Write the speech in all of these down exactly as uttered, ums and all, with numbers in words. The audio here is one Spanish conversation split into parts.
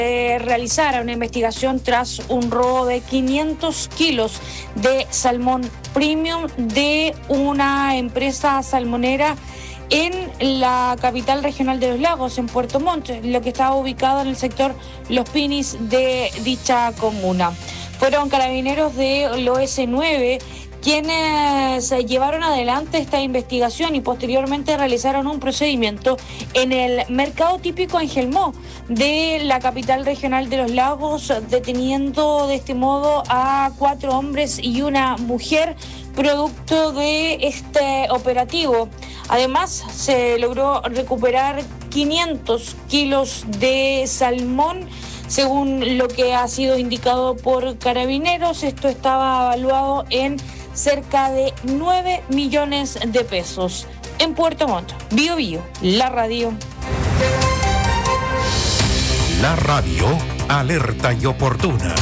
Eh, realizara una investigación tras un robo de quinientos kilos de salmón premium de una empresa salmonera en la capital regional de los lagos, en Puerto Montt, lo que estaba ubicado en el sector Los Pinis de dicha comuna. Fueron carabineros del O S nueve quienes llevaron adelante esta investigación y posteriormente realizaron un procedimiento en el mercado típico Angelmó de la capital regional de los lagos, deteniendo de este modo a cuatro hombres y una mujer producto de este operativo. Además, se logró recuperar quinientos kilos de salmón. Según lo que ha sido indicado por carabineros, esto estaba evaluado en cerca de nueve millones de pesos. En Puerto Montt, Bio Bio, la radio. La radio, alerta y oportuna.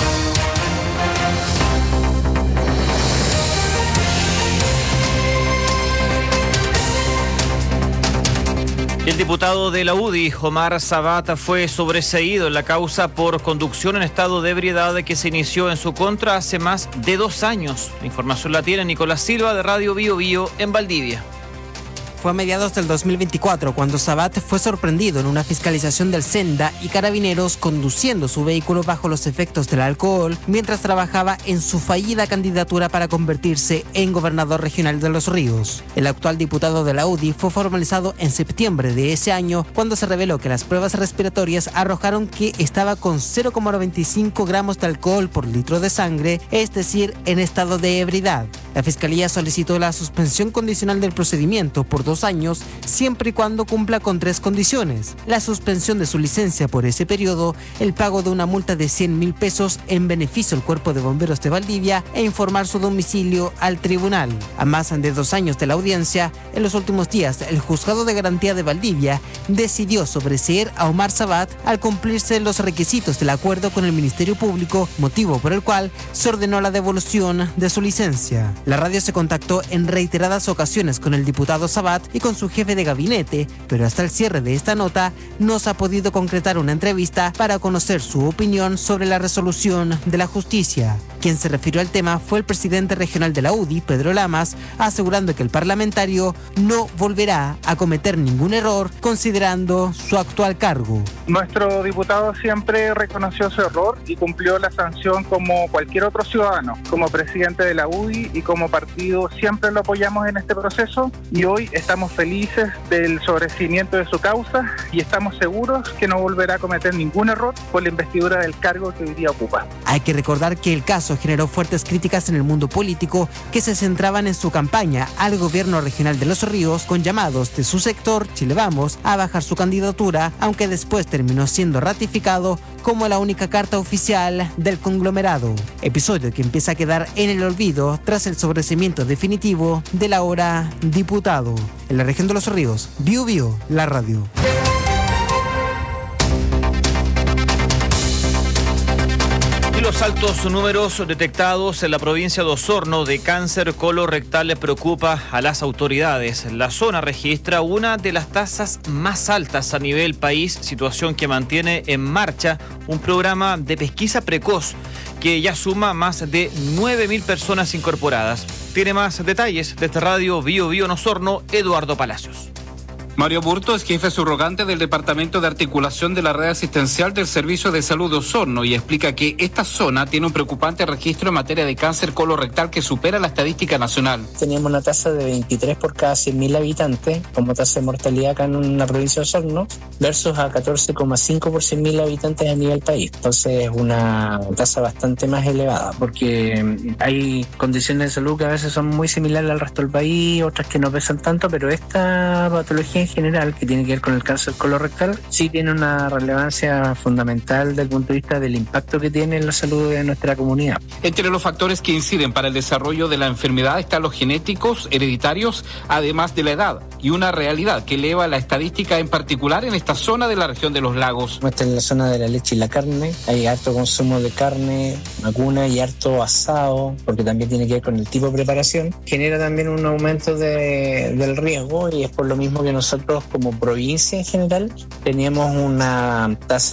El diputado de la U D I, Omar Sabat, fue sobreseído en la causa por conducción en estado de ebriedad que se inició en su contra hace más de dos años. La información la tiene Nicolás Silva de Radio Bio Bio en Valdivia. Fue a mediados del dos mil veinticuatro cuando Sabat fue sorprendido en una fiscalización del Senda y carabineros conduciendo su vehículo bajo los efectos del alcohol mientras trabajaba en su fallida candidatura para convertirse en gobernador regional de Los Ríos. El actual diputado de la U D I fue formalizado en septiembre de ese año cuando se reveló que las pruebas respiratorias arrojaron que estaba con cero coma noventa y cinco gramos de alcohol por litro de sangre, es decir, en estado de ebriedad. La Fiscalía solicitó la suspensión condicional del procedimiento por dos años, siempre y cuando cumpla con tres condiciones: la suspensión de su licencia por ese periodo, el pago de una multa de cien mil pesos en beneficio del Cuerpo de Bomberos de Valdivia e informar su domicilio al tribunal. A más de dos años de la audiencia, en los últimos días, el Juzgado de Garantía de Valdivia decidió sobreseer a Omar Sabat al cumplirse los requisitos del acuerdo con el Ministerio Público, motivo por el cual se ordenó la devolución de su licencia. La radio se contactó en reiteradas ocasiones con el diputado Sabat y con su jefe de gabinete, pero hasta el cierre de esta nota no se ha podido concretar una entrevista para conocer su opinión sobre la resolución de la justicia. Quien se refirió al tema fue el presidente regional de la U D I, Pedro Lamas, asegurando que el parlamentario no volverá a cometer ningún error considerando su actual cargo. Nuestro diputado siempre reconoció su error y cumplió la sanción como cualquier otro ciudadano. Como presidente de la U D I y como partido siempre lo apoyamos en este proceso y hoy estamos felices del sobreseimiento de su causa y estamos seguros que no volverá a cometer ningún error por la investidura del cargo que hoy día ocupa. Hay que recordar que el caso generó fuertes críticas en el mundo político que se centraban en su campaña al gobierno regional de Los Ríos con llamados de su sector, Chile Vamos, a bajar su candidatura, aunque después terminó siendo ratificado como la única carta oficial del conglomerado. Episodio que empieza a quedar en el olvido tras el sobreseimiento definitivo del ahora diputado. En la región de Los Ríos, Bio Bio, la radio. Y los altos números detectados en la provincia de Osorno de cáncer colorectal le preocupa a las autoridades. La zona registra una de las tasas más altas a nivel país, situación que mantiene en marcha un programa de pesquisa precoz que ya suma más de nueve mil personas incorporadas. Tiene más detalles desde Radio Bio Bio en Osorno, Eduardo Palacios. Mario Burto es jefe subrogante del Departamento de Articulación de la Red Asistencial del Servicio de Salud de Osorno y explica que esta zona tiene un preocupante registro en materia de cáncer colorectal que supera la estadística nacional. Teníamos una tasa de veintitrés por cada cien mil habitantes como tasa de mortalidad acá en la provincia de Osorno versus a catorce coma cinco por cien mil habitantes a nivel país. Entonces es una tasa bastante más elevada porque hay condiciones de salud que a veces son muy similares al resto del país, otras que no pesan tanto, pero esta patología en general, que tiene que ver con el cáncer colorectal, sí tiene una relevancia fundamental desde el punto de vista del impacto que tiene en la salud de nuestra comunidad. Entre los factores que inciden para el desarrollo de la enfermedad están los genéticos, hereditarios, además de la edad, y una realidad que eleva la estadística en particular en esta zona de la región de los lagos. Esta es la zona de la leche y la carne, hay harto consumo de carne vacuna y harto asado, porque también tiene que ver con el tipo de preparación, genera también un aumento de, del riesgo y es por lo mismo que nosotros como provincia en general teníamos una tasa